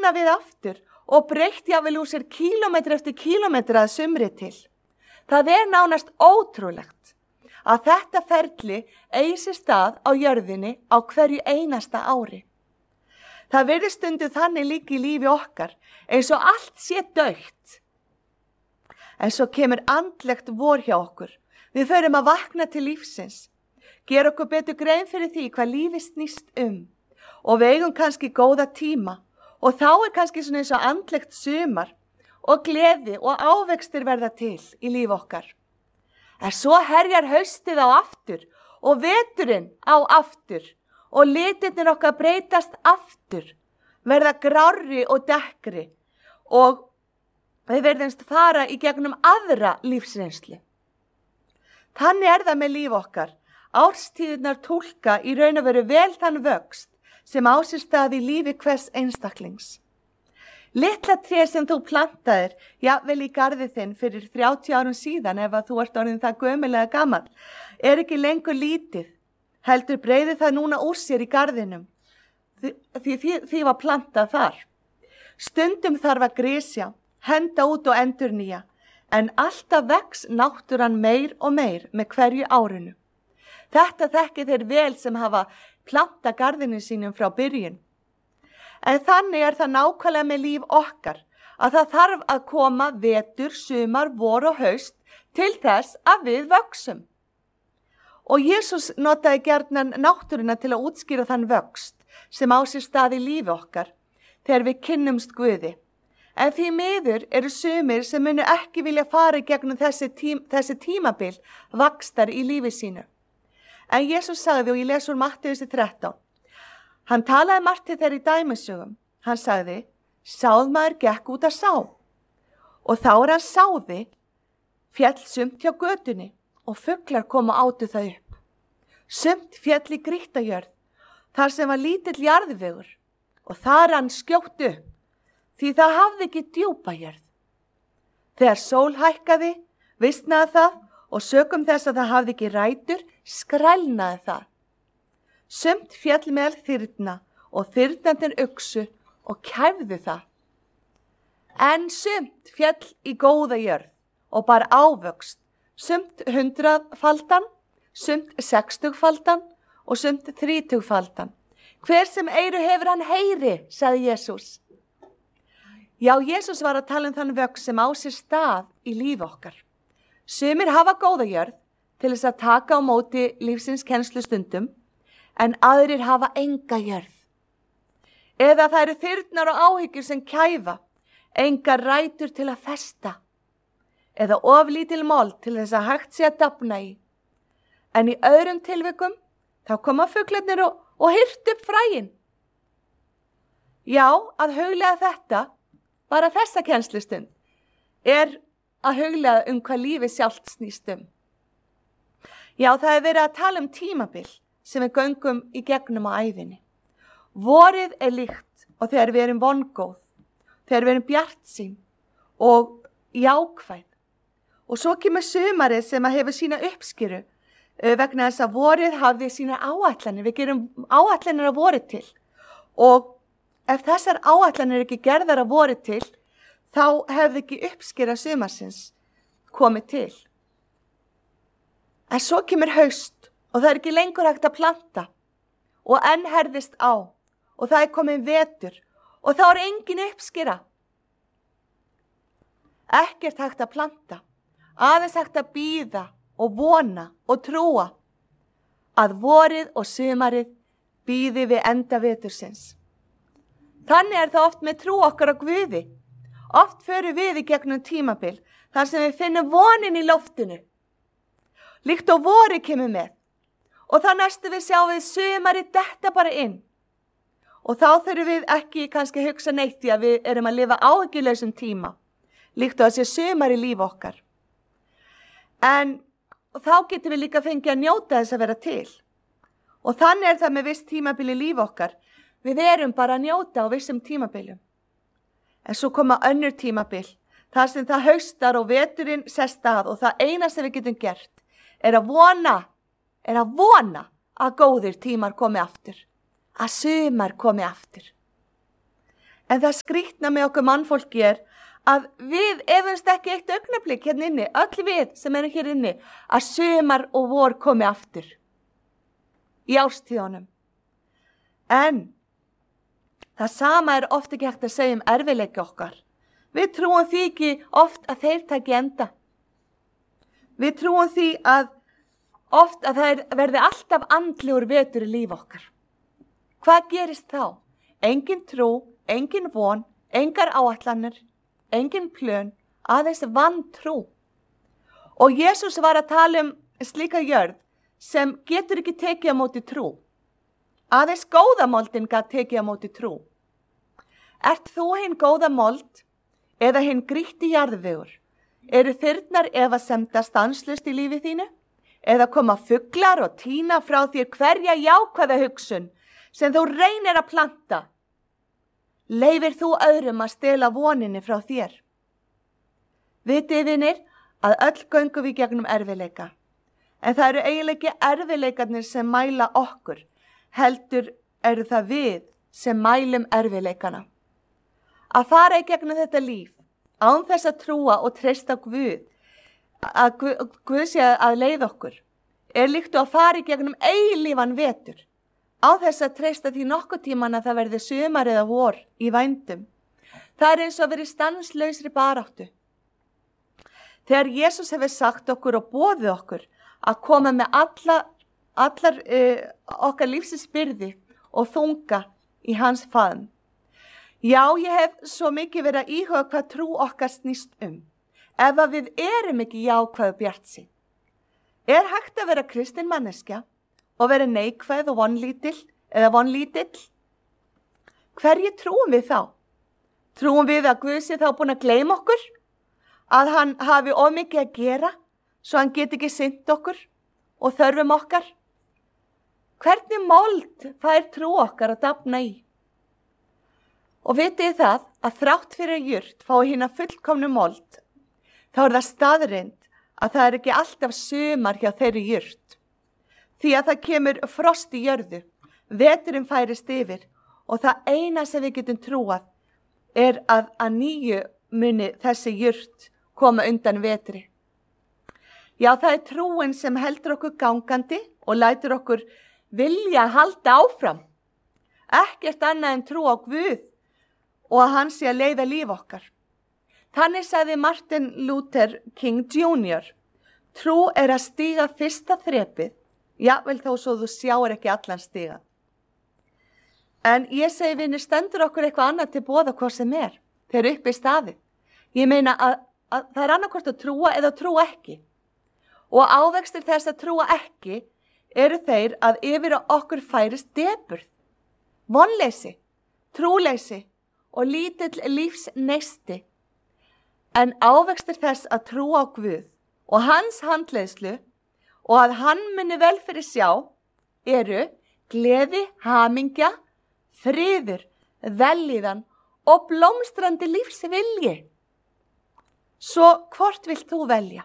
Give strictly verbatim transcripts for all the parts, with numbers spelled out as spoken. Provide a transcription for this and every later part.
vakna við aftur og breytt jáfnvel úr sér kílómetra eftir kílómetra að sumri til. Það er nánast ótrúlegt að þetta ferli eigi sér stað á jörðinni á hverju einasta ári. Það virðist stundum þannig líka í lífi okkar, eins og allt sé dautt. En svo kemur andlegt vor hjá okkur. Við förum að vakna til lífsins, gera okkur betur grein fyrir því hvað lífið snýst um og við eigum kannski góða tíma og þá er kannski svona eins og andlegt sumar og gleði og ávextir verða til í líf okkar. En svo herjar haustið á aftur og veturinn á aftur og litirnir okkar breytast aftur, verða grárri og dekkri og við verðumst fara í gegnum aðra lífsreynslu. Þannig er það með líf okkar. Árstíðirnar túlka í raun og veru vel þann vöxt sem á sér stað í lífi hvers einstaklings. Litla tré sem þú plantaðir, jafnvel í garði þinn fyrir þrjátíu árum síðan ef að þú ert orðin það gömulega gamall, er ekki lengur lítið, heldur breiðir það núna úr sér í garðinum, því, því, því, því var plantað þar. Stundum þarf að grisja, henda út og endurnýja, en alltaf vex náttúran meir og meir með hverju árinu. Þetta þekkið þeir vel sem hafa plantað garðinu sínum frá byrjun. En þannig er það nákvæmlega með líf okkar, að það þarf að koma vetur, sumar, vor og haust til þess að við vöxum. Og Jesús notaði gjarnan náttúruna til að útskýra þann vöxt sem á sér stað í lífi okkar þegar við kynnumst Guði. En því miður eru sumir sem munu ekki vilja fara í gegnum þessi, tím, þessi tímabil vaxtar í lífi sínu. En Jesús sagði, og ég les úr Mattheusar þrettán, hann talaði margt til þeirra í dæmisögum. Hann sagði, sáðmaður gekk út að sá. Og þá er hann sáði, féll sumt hjá götunni og fuglar komu átu það upp. Sumt féll í grýttajörð, þar sem var lítill jarðvegur og þar hann skjótt upp, því það hafði ekki djúpa jörð. Þegar sól hækkaði, visnaði það og sökum þess að það hafði ekki rætur, skrælnaði það. Sumt féll meðal þyrna og þyrnarnir uxu og kæfðu það. En sumt féll í góða jörð og bar ávöxt, sumt hundraðfaldan, sumt sextugfaldan og sumt þrítugfaldan. Hver sem eyru hefur hann heyri, sagði Jesús. Já, Jesús var að tala um þann vöxt sem á sér stað í lífi okkar. Sumir hafa góða jörð til þess að taka á móti lífsins kennslustundum, en aðrir hafa enga jörð. Eða það eru þyrnar og áhyggjur sem kæfa, engar rætur til að festa, eða oflítil mold til þess að hægt sé að dafna í. En í öðrum tilvikum, þá koma fuglarnir og, og hirt upp fræin. Já, að huglega þetta, bara þessa kennslustund, er að huglega um hvað lífið sjálft snýst um. Já, það er verið að tala um tímabil sem við göngum í gegnum á ævinni. Vorið er líkt og þegar við erum vongóð, þegar við erum bjartsýn og jákvæð. Og svo kemur sumarið sem að hefur sína uppskýru vegna þess að vorið hafði sína áætlanir. Við gerum áætlanir að vorið til og ef þessar áætlanir ekki gerðar að vorið til, þá hefði ekki uppskýra sumarsins komið til. En svo kemur haust og það er ekki lengur hægt að planta og enn herðist á og það er komin vetur og þá er engin uppskýra. Ekkert hægt að planta, aðeins hægt að bíða og vona og trúa að vorið og sumarið bíði við enda vetursins. Þannig er það oft með trú okkar á Guði. Oft förum við í gegnum tímabil þar sem við finnum vonin í loftinu. Líkt og vorið kemur með. Og það næstu við sjáum við sumarið detta bara inn. Og þá þurfum við ekki kannski að hugsa neitt því að við erum að lifa áhyggjulausum tíma. Líkt og að sé sumar í líf okkar. En þá getum við líka fengið að njóta þess að vera til. Og þannig er það með viss tímabil í líf okkar. Við erum bara að njóta á vissum tímabilum. En svo koma önnur tímabil, þar sem það haustar og veturinn sest að og það eina sem við getum gert er að vona, er að vona að góðir tímar komi aftur, að sumar komi aftur. En það skrýtna með okkur mannfólki er að við efumst ekki eitt augnablik hérna inni, öll við sem erum hér inni, að sumar og vor komi aftur í árstíðunum. En það sama er oft ekki hægt að segja um erfiðleika okkar. Við trúum því ekki oft að þeir taki enda. Við trúum því að oft að það verði alltaf andlegur vetur í líf okkar. Hvað gerist þá? Engin trú, engin von, engar áætlanir, engin plön, aðeins vantrú. Og Jesús var að tala um slíka jörð sem getur ekki tekið á móti trú. Aðeins góða moldin gat tekið á móti trú. Ert þú hinn góða mold eða hinn grýtti jarðvegur? Eru þyrnar efasemda stanslaust í lífi þínu? Eða koma fuglar og tína frá þér hverja jákvæða hugsun sem þú reynir að planta? Leifir þú öðrum að stela voninni frá þér? Vitið vinir að öll göngum við gegnum erfiðleika. En það eru eiginlega ekki erfiðleikarnir sem mæla okkur, heldur eru það við sem mælum erfiðleikana. Að fara í gegnum þetta líf, án þess að trúa og treysta á Guð, að Guð, Guð sé að leið okkur, er líkt og að fara í gegnum eilífan vetur, án þess að treysta því nokkuð tíman að það verði sumar eða vor í vændum. Það er eins og verið stanslausri baráttu. Þegar Jesús hefur sagt okkur og boðið okkur að koma með alla, allar uh, okkar lífsins byrði og þunga í hans faðm. Já, ég hef svo mikið verið að íhuga hvað trú okkar snýst um, ef að við erum ekki jákvæð og bjartsýn. Er hægt að vera kristin manneskja og vera neikvæð og vonlítill eða vonlítill? Hverju trúum við þá? Trúum við að Guð sé þá búin að gleyma okkur? Að hann hafi of mikið að gera, svo hann get ekki sinnt okkur og þörfum okkar? Hvernig mold fær trú okkar að dafna í? Og vitið það að þrátt fyrir jurt fái hina fullkomnu mold, þá er það staðreind að það er ekki alltaf sumar hjá þeirri jurt. Því að það kemur frost í jörðu, veturinn færist yfir og það eina sem við getum trúað er að að nýju muni þessi jurt koma undan vetri. Já, það er trúin sem heldur okkur gangandi og lætur okkur vilja að halda áfram. Ekkert annað en trú á Guð og að hann sé að leiða líf okkar. Þannig sagði Martin Luther King júnior Trú er að stíga fyrsta þrepið, jafnvel þó svo þú sjáir ekki allan stíga. En ég segi vinir, stendur okkur eitthvað annað til boða hvað sem er, þegar upp í staðið. Ég meina að, að það er annarkvort að trúa eða trúa ekki. Og ávextir þess að trúa ekki eru þeir að yfir okkur færist depurð, vonleysi, trúleysi og lítill lífsneisti. En ávextir þess að trúa á Guð og hans handleiðslu og að hann muni vel fyrir sjá eru gleði, hamingja, friður, vellíðan og blómstrandi lífsvilji. Svo hvort vilt þú velja?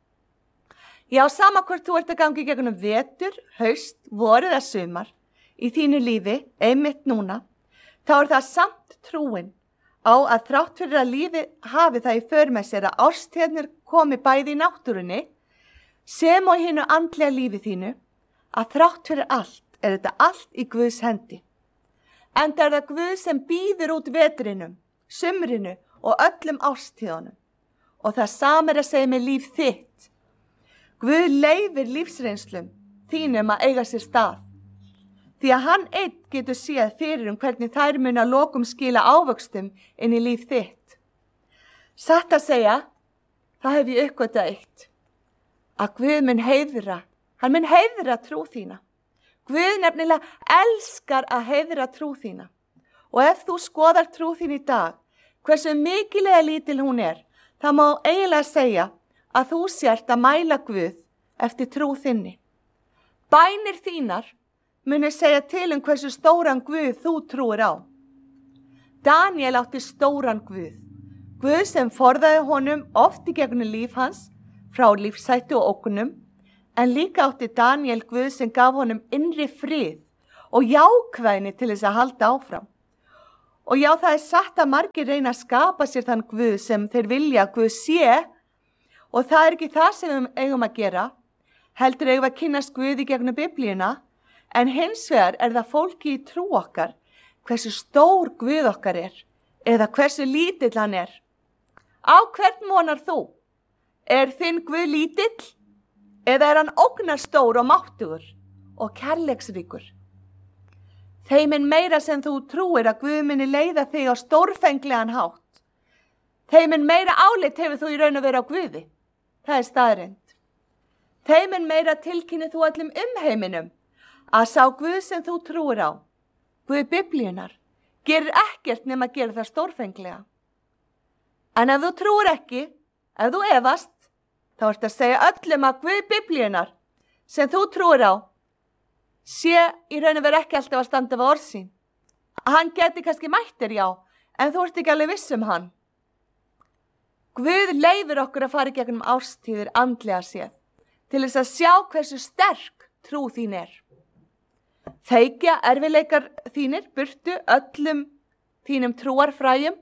Já, sama hvort þú ert að gangi gegnum vetur, haust, vor eða sumar í þínu lífi, einmitt núna, þá er það samt trúin á að þrátt fyrir að lífi hafi það í för með sér að árstíðarnir komi bæði í náttúrunni sem og hinu andlega lífi þínu, að þrátt fyrir allt er þetta allt í Guðs hendi. Enda er það Guð sem býður út vetrinum, sumrinu og öllum árstíðunum. Og það sama er að segja með líf þitt. Guð leifir lífsreynslum þínum að eiga sér stað. Því að hann einn getur séð fyrir um hvernig þær mun að lokum skila ávöxtum inn í líf þitt. Satt að segja, það hef ég uppgötvað eitt. Að Guð mun heiðra, hann mun heiðra trú þína. Guð nefnilega elskar að heiðra trú þína. Og ef þú skoðar trú þín í dag, hversu mikilega lítil hún er, það má eiginlega segja að þú sért að mæla Guð eftir trú þinni. Bænir þínar muni segja til um hversu stóran Guð þú trúir á. Daniel átti stóran Guð, Guð sem forðaði honum oft í gegnum líf hans frá lífshættu og ógnum, en líka átti Daniel Guð sem gaf honum innri frið og jákvæðni til þess að halda áfram. Og já, það er satt að margir reyna að skapa sér þann Guð sem þeir vilja að Guð sé, og það er ekki það sem við eigum að gera, heldur eigum að kynnast Guð í gegnum Biblíuna, en hins vegar er það fólki í trú okkar, hversu stór Guð okkar er, eða hversu lítill hann er. Á hvern vonar þú? Er þinn Guð lítill, eða er hann ógnarstór og máttugur og kærleiksríkur? Þeim meira sem þú trúir að Guð muni leiða þig á stórfenglegan hátt. Þeim meira álit hefur þú í raun að vera á Guði. Það er staðreynd. Þeim meira tilkynni þú öllum umheiminum að sá Guð sem þú trúir á, Guð Biblíunar, gerir ekkert nema að gera það stórfenglega. En ef þú trúir ekki, ef þú efast, þá ertu að segja öllum að Guð Biblíunar sem þú trúir á, sé í raun og veru ekki alltaf að standa við orð sín. Hann geti kannski mættir, já, en þú ert ekki alveg viss um hann. Guð leyfir okkur að fara í gegnum árstíðir andlega séð, til þess að sjá hversu sterk trú þín er. Þeikja erfiðleikar þínir burtu öllum þínum trúarfræjum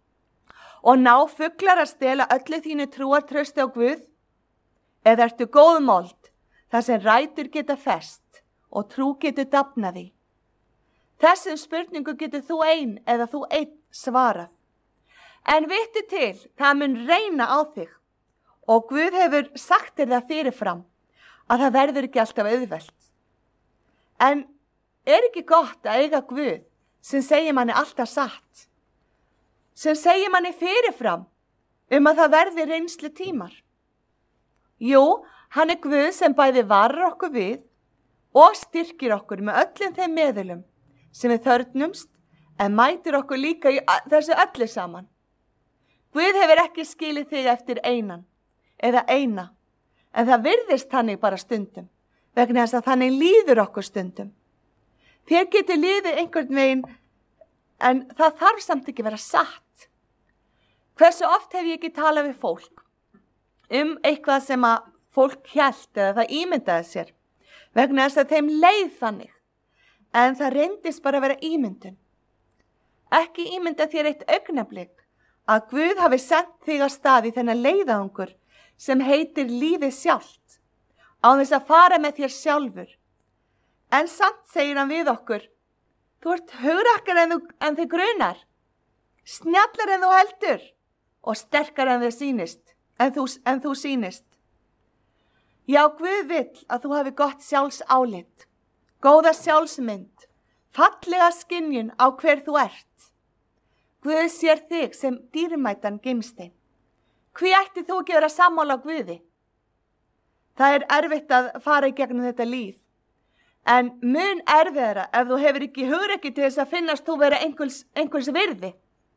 og ná fuglar að stela öllu þínu trúartrausti á Guð, eða ertu góðmold þar sem rætur geta fest og trú getur dafnaði. Þessum spurningu getur þú ein eða þú einn svarað. En vittu til, það mun reyna á þig og Guð hefur sagt þér það fyrirfram að það verður ekki alltaf auðvelt. En er ekki gott að eiga Guð sem segir manni alltaf satt, sem segir manni fyrirfram um að það verði reynslu tímar? Jú, hann er Guð sem bæði varar okkur við og styrkir okkur með öllum þeim meðulum sem við þörfnumst, en mætir okkur líka í þessu öllu saman. Guð hefur ekki skilið þig eftir einan eða eina, en það virðist þannig bara stundum, vegna þess að þannig líður okkur stundum. Þér getur líðið einhvern veginn, en það þarf samt ekki vera satt. Hversu oft hef ég ekki talað við fólk um eitthvað sem að fólk hélt eða það ímyndaði sér, vegna þess að þeim leið þannig, en það reyndist bara að vera ímyndun. Ekki ímynda þér eitt augnablik að Guð hafi sent þig á stað í þennan leiðangur sem heitir lífið sjálft, á þess að fara með þér sjálfur. En samt segir hann við okkur, þú ert hugrakkar en, en þig grunar, snjallar en þú heldur og sterkar en þið sýnist, en þú, en þú sýnist. Já, Guð vill að þú hafi gott sjálfsálit, góða sjálfsmynd, fallega skynjun á hver þú ert. Guð sér þig sem dýrmætan gimstein. Hví ætti þú ekki vera sammála á Guði? Það er erfitt að fara í gegnum þetta líf, en mun erfiðara ef þú hefur ekki hugrekki til þess að finnast þú vera einhvers, einhvers virði.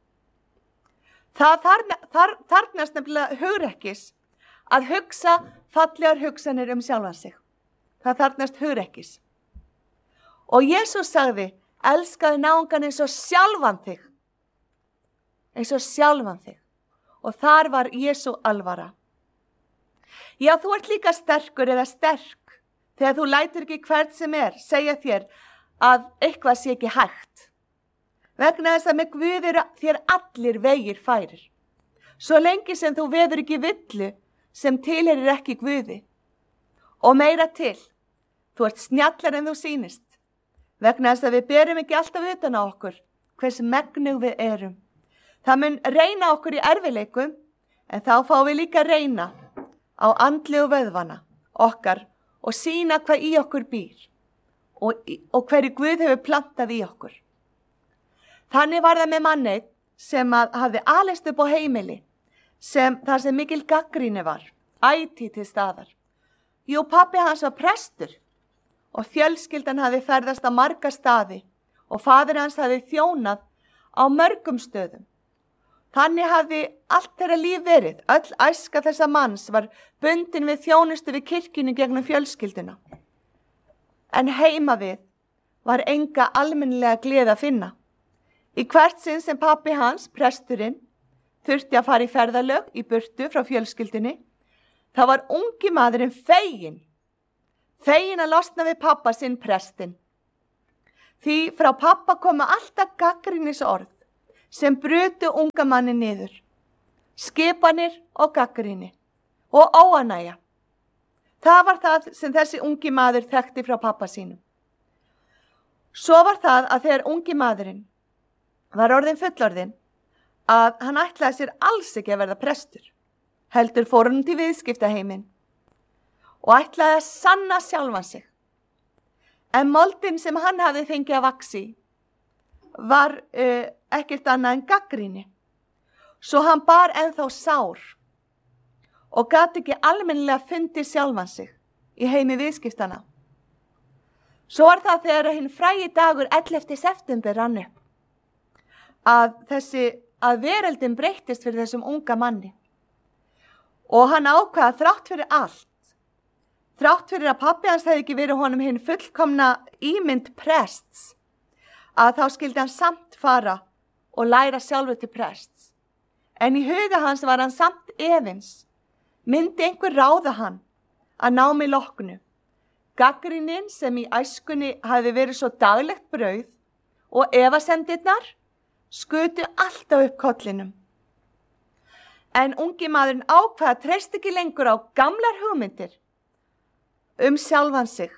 Það þarna, þar, þarnast nefnilega hugrekkis að hugsa fallegar hugsanir um sjálfan sig. Það þarnast hugrekkis. Og Jesús sagði, elskaðu náungan eins og sjálfan þig. Eins og sjálfan þig. Og þar var Jesú alvara. Já, þú ert líka sterkur eða sterk, þegar þú lætur ekki hvert sem er segja þér að eitthvað sé ekki hægt. Vegna þess að með Guð eru þér allir vegir færir. Svo lengi sem þú veður ekki villu sem tilherir ekki Guði. Og meira til, þú ert snjallar en þú sýnist. Vegna þess að við berum ekki alltaf utan á okkur, hvers megnug við erum. Það mun reyna okkur í erfileikum, en þá fáum við líka reyna á andlegu vöðvana okkar og sýna hvað í okkur býr og, og hverju Guð hefur plantað í okkur. Þannig var það með manni sem að hafði alist upp á heimili, sem þar sem mikil gagnrýni var, ætíð til staðar. Jú, pabbi hans var prestur og fjölskyldan hafði ferðast á marga staði og faðir hans hafði þjónað á mörgum stöðum. Þannig hafði allt þeirra líf verið, öll æska þessa manns var bundin við þjónustu við kirkjunni gegnum fjölskylduna. En heima við var enga almennilega gleði að finna. Í hvert sinn sem pabbi hans, presturinn, þurfti að fara í ferðalög í burtu frá fjölskyldunni, þá var ungi maðurinn fegin, fegin að losna við pappa sinn prestinn. Því frá pappa koma alltaf gagnrýnis orð sem brutu unga manni niður, skipanir og gagnrýni og óánægja. Það var það sem þessi ungi maður þekkti frá pappa sínum. Svo var það að þegar ungi maðurinn var orðin fullorðinn að hann ætlaði sér alls ekki að verða prestur, heldur fór hann til viðskiptaheiminn og ætlaði að sanna sjálfan sig. En moldin sem hann hafði fengið að vaxi var uh, ekkert annað en gagnrýni. Svo hann bar ennþá sár og gat ekki almennilega fundið sjálfan sig í heimi viðskiptana. Svo var það þegar hinn frægi dagur ellefta september rann upp, að þessi, að veröldin breyttist fyrir þessum unga manni. Og hann ákvað þrátt fyrir allt, þrátt fyrir að pabbi hans hefði ekki verið honum hinn fullkomna ímynd prests, að þá skildi hann samt fara og læra sjálfur til prests. En í huga hans var hann samt efins. Myndi einhver ráða hann að námi loknu. Gagnrýnin sem í æskunni hafði verið svo daglegt brauð og efasemdirnar skutu alltaf upp kollinum. En ungi maðurinn ákvað að treysta ekki lengur á gamlar hugmyndir um sjálfan sig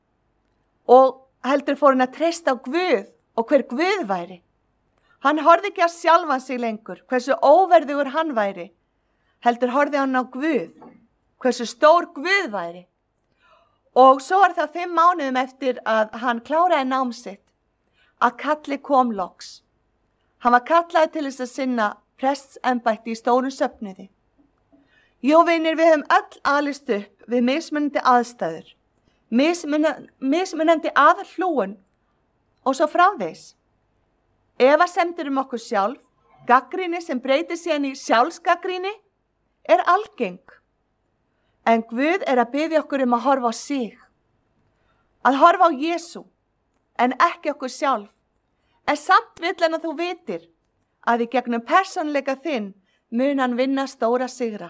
og heldur fór hann að treysta á Guð og hver Guð væri. Hann horfði ekki á sjálfan sig lengur, hversu óverðugur hann væri, heldur horfði hann á Guð, hversu stór Guð væri. Og svo var það fimm mánuðum eftir að hann kláraði nám sitt að kalli kom loks. Hann var kallaði til þess að sinna prestsembætti í stórum söfnuði. Jú, vinir, við höfum öll alist upp við mismunandi aðstæður, mismunandi, mismunandi aðhlúun og svo framvegis. Efasemdir um okkur sjálf, gagnrýni sem breytir síðan í sjálfsgagnrýni, er algeng. En Guð er að biðja okkur um að horfa á sig, að horfa á Jesú, en ekki okkur sjálf. En samt vill hann að þú vitir að í gegnum persónleika þinn mun hann vinna stóra sigra.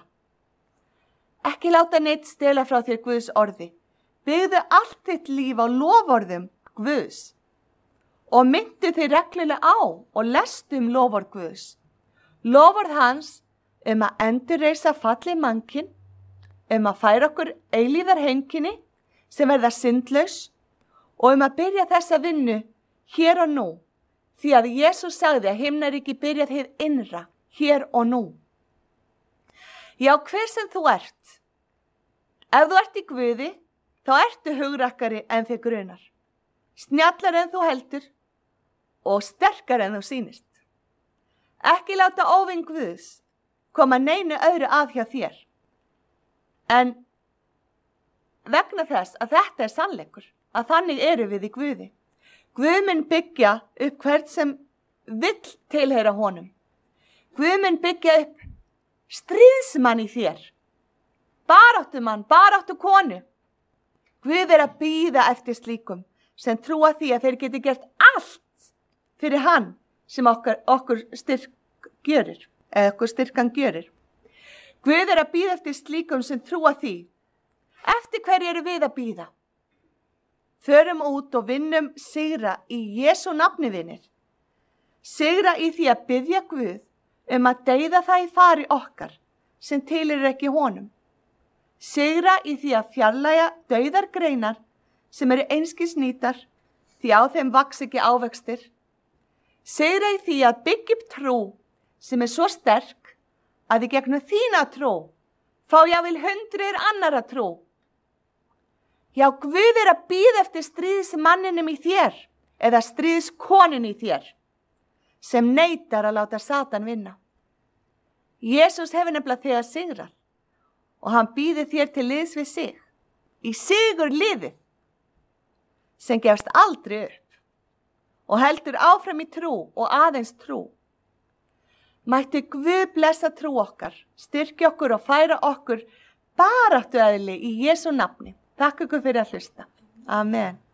Ekki láta neitt stela frá þér Guðs orði. Byggðu allt þitt líf á loforðum Guðs og myndu þig reglulega á og lestu um loforð Guðs. Loforð hans um að endurreisa fallið mannkinn, um að færa okkur eilíðar heimkynni sem verða syndlaus og um að byrja þessa vinnu hér og nú, því að Jesús sagði að himnaríki byrjað hið innra, hér og nú. Já, hver sem þú ert, ef þú ert í Guði, þá ertu hugrakkari en þig grunar, snjallar en þú heldur og sterkar en þú sýnist. Ekki láta óvin Guðs koma neinu öðru að hjá þér. En vegna þess að þetta er sannleikur, að þannig eru við í Guði. Guð mun byggja upp hvert sem vill tilheyra honum. Guð mun byggja upp stríðsmann í þér. Baráttumann, baráttu konu. Guð er að bíða eftir slíkum sem trúa því að þeir geti gert allt fyrir hann sem okkur, okkur styrk gjörir, eða okkur styrkan gjörir. Guð er að bíða eftir slíkum sem trúa því. Eftir hverju eru við að bíða? Förum út og vinnum sigra í Jesú nafni, vinir. Sigra í því að biðja Guð um að deyða það í fari okkar sem tilheyrir ekki honum. Sigra í því að fjarlægja dauðar greinar sem eru einskis nýtar því á þeim vaks ekki ávextir. Sigra í því að byggja upp trú sem er svo sterk að í gegnum þína trú fá jáfnvel hundruðir annara trú. Já, Guð er að bíða eftir stríðsmanninum í þér eða stríðskonin í þér sem neitar að láta Satan vinna. Jesús hefur nefnilega þegar sigrað og hann býður þér til liðs við sig í sigur liðið sem gefst aldrei upp og heldur áfram í trú og aðeins trú. Mætti Guð blessa trú okkar, styrkja okkur og færa okkur baráttueðli í Jesú nafni. Takk ykkur fyrir að hlusta. Amen.